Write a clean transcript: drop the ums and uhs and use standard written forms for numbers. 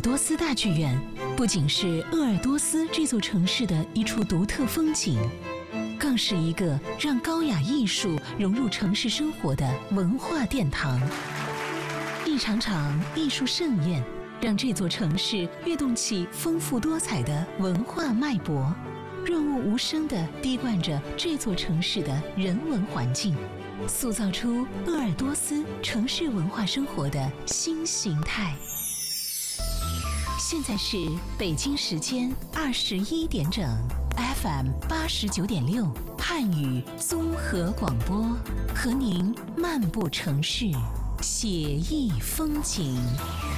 多斯大剧院不仅是鄂尔多斯这座城市的一处独特风景，更是一个让高雅艺术融入城市生活的文化殿堂。一场场艺术盛宴，让这座城市跃动起丰富多彩的文化脉搏，润物无声地滴灌着这座城市的人文环境，塑造出鄂尔多斯城市文化生活的新形态。现在是北京时间21点整 ，FM 89.6汉语综合广播，和您漫步城市，写意风景。